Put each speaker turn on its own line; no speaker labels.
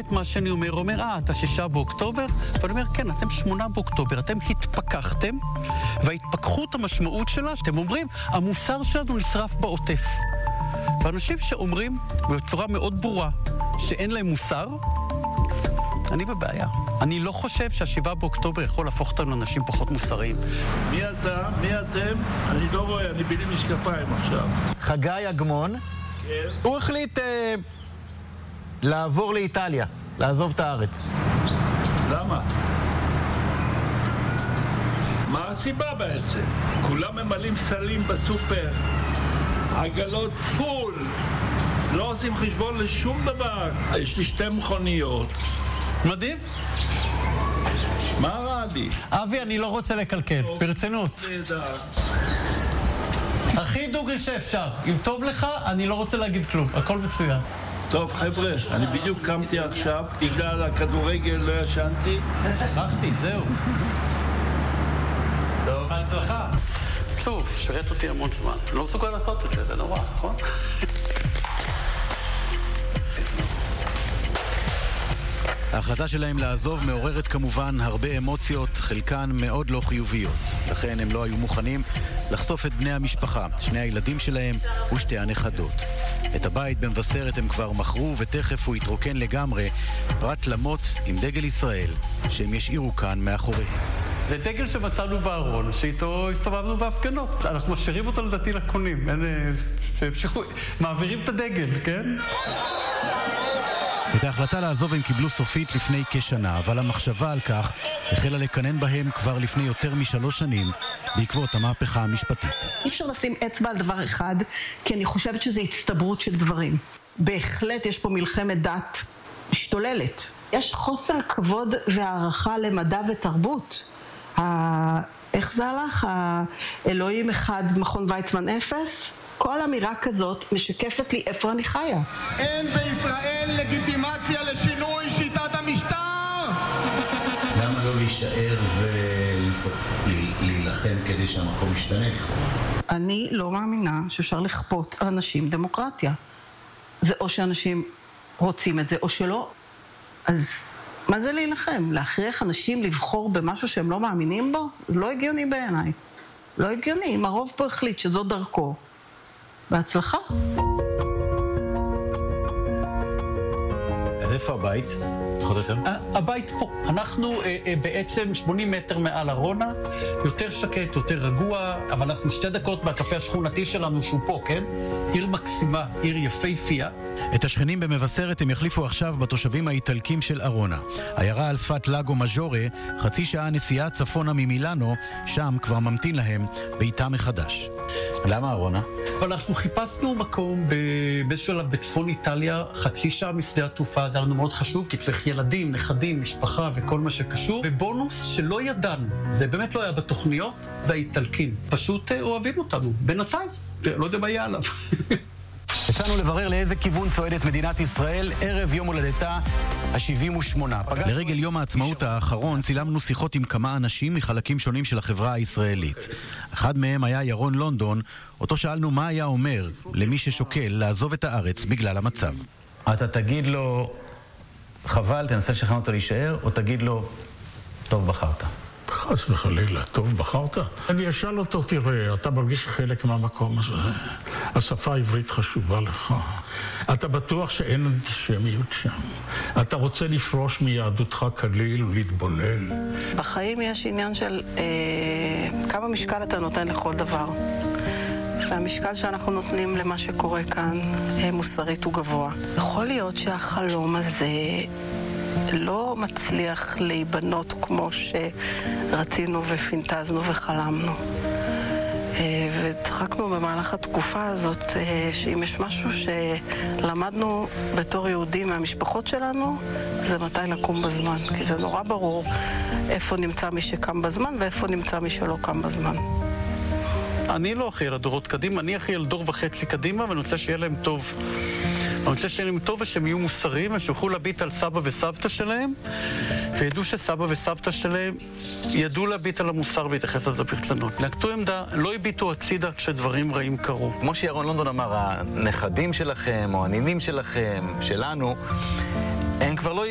את מה שאני אומר, אומר, אתה 6 באוקטובר? ואני אומר, כן, אתם 8 באוקטובר, אתם התפכחתם, וההתפכחות המשמעות שלה, שאתם אומרים, המוסר שלנו נשרף בעוטף. ואנשים שאומרים בצורה מאוד ברורה שאין להם מוסר, אני בבעיה. אני לא חושב שה7 באוקטובר יכול להפוך אותנו לאנשים פחות מוסריים.
מי אתה? מי אתם? אני לא רואה, אני בלי משקפיים עכשיו.
חגי אגמון.
כן.
הוא החליט לעבור לאיטליה, לעזוב את הארץ.
למה? מה הסיבה בעצם? כולם ממלאים סלים בסופר, עגלות פול, לא עושים חשבון לשום דבר. יש לי 2 מכוניות.
מדהים.
מה רע לי?
אבי, אני לא רוצה לקלקל, ברצינות.
נהדר.
הכי דוגרי שאפשר. אם טוב לך, אני לא רוצה להגיד כלום. הכל מצוין.
טוב, חבר'ה, אני בדיוק קמתי עכשיו, בגלל הכדורגל לא ישנתי.
שכחתי, זהו. טוב, בהצלחה. טוב, שרת אותי המון זמן. לא מסוגל לעשות את זה, זה נורא, נכון?
ההחלטה שלהם לעזוב מעוררת כמובן הרבה אמוציות, חלקן מאוד לא חיוביות. לכן הם לא היו מוכנים לחשוף את בני המשפחה, 2 הילדים שלהם ו2 הנכדות. את הבית במבשרת הם כבר מכרו ותכף הוא יתרוקן לגמרי, פרט למוט עם דגל ישראל שהם ישאירו כאן מאחוריהם.
זה דגל שמצאנו בארון, שאיתו הסתובבנו בהפגנות. אנחנו משאירים אותו לדעתי לקונים. מעבירים את הדגל, כן?
את ההחלטה לעזוב הם קיבלו סופית לפני כשנה, אבל המחשבה על כך החלה לקנן בהם כבר לפני יותר מ3 שנים, בעקבות המהפכה המשפטית.
אי אפשר לשים אצבע על דבר אחד, כי אני חושבת שזה הצטברות של דברים. בהחלט יש פה מלחמת דת משתוללת. יש חוסר כבוד והערכה למדע ותרבות. איך זה הלך? האלוהים אחד, מכון ויצמן 0? כל אמירה כזאת משקפת לי איפה אני חיה.
אין בישראל לגיטימציה לשינוי שיטת המשטר!
למה לא להישאר ולהילחם כדי שהמקום ישתנה לכאורה?
אני לא מאמינה שאפשר לכפות על אנשים דמוקרטיה. זה או שאנשים רוצים את זה או שלא. אז מה זה להילחם? להכריח אנשים לבחור במשהו שהם לא מאמינים בו? לא הגיוני בעיניי. לא הגיוני. אם הרוב פה החליט שזו דרכו. בהצלחה.
איפה הבית?
הבית פה. אנחנו בעצם 80 מטר מעל ארונה, יותר שקט, יותר רגוע, אבל אנחנו 2 דקות מהקפה השכונתי שלנו שהוא פה, כן? עיר מקסימה, עיר יפהפייה.
את השכנים במבשרת הם יחליפו עכשיו בתושבים האיטלקים של ארונה. עיירה על שפת לגו מז'ורה, 0.5 שעה נסיעה צפונה ממילאנו, שם כבר ממתין להם ביתה מחדש.
למה ארונה?
אבל אנחנו חיפשנו מקום בשלב בצפון איטליה, 0.5 שעה משדה התעופה, זה היה לנו מאוד חשוב, כי צריך ילדים, נכדים, משפחה וכל מה שקשור, ובונוס שלא ידענו, זה באמת לא היה בתוכניות, זה האיטלקים. פשוט אוהבים אותנו, בינתיים, לא יודע מה יהיה עליו.
יצאנו לברר לאיזה כיוון צועדת מדינת ישראל ערב יום הולדתה ה-78.
לרגל יום העצמאות האחרון צילמנו שיחות עם כמה אנשים מחלקים שונים של החברה הישראלית. אחד מהם היה ירון לונדון, אותו שאלנו מה היה אומר למי ששוקל לעזוב את הארץ בגלל המצב.
אתה תגיד לו, חבל, תנסה לשכנע אותו להישאר, או תגיד לו, טוב בחרת.
חס וחלילה, טוב בחרת? אני אשאל אותו, תראה, אתה מרגיש חלק מהמקום הזה. השפה העברית חשובה לך. אתה בטוח שאין אנטישמיות שם. אתה רוצה לפרוש מיהדותך כליל ולהתבולל.
בחיים יש עניין של כמה משקל אתה נותן לכל דבר. והמשקל שאנחנו נותנים למה שקורה כאן מוסרית הוא גבוה. יכול להיות שהחלום הזה לא מצליח להיבנות כמו שרצינו ופינטזנו וחלמנו. וצחקנו במהלך התקופה הזאת שאם יש משהו שלמדנו בתור יהודים מהמשפחות שלנו, זה מתי לקום בזמן. כי זה נורא ברור איפה נמצא מי שקם בזמן ואיפה נמצא מי שלא קם בזמן.
אני לא אחראי על הדורות קדימה, אני אחראי על 1.5 דור קדימה, ואני רוצה שיהיה להם טוב. אני רוצה שיהיה להם טוב ושהם יהיו מוסריים, ושיוכלו להביט על סבא וסבתא שלהם, וידעו שסבא וסבתא שלהם ידעו להביט על המוסר והתייחס על זה ברצינות. נקטו עמדה, לא הביטו הצידה כשדברים רעים קרו.
כמו שירון לונדון אמר, הנכדים שלכם או הנינים שלכם, שלנו, הם כבר לא